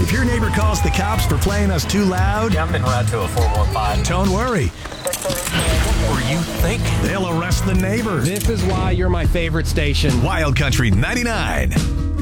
If your neighbor calls the cops for playing us too loud, Yeah, I'm en route to a 415. don't worry. What were you thinking? They'll arrest the neighbor. This is why you're my favorite station. Wild Country 99.